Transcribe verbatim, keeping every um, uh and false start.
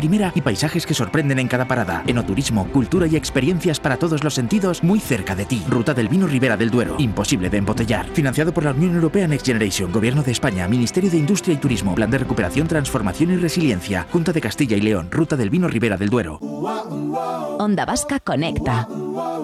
primera y paisajes que sorprenden en cada parada. Enoturismo, cultura y experiencias para todos los sentidos muy cerca de ti. Ruta del Vino Ribera del Duero. Imposible de embotellar. Financiado por la Unión Europea Next Generation, Gobierno de España, Ministerio de Industria y Turismo, Plan de Recuperación, Transformación y Resiliencia, Junta de Castilla y León, Ruta del Vino Ribera del Duero. Onda Vasca Conecta.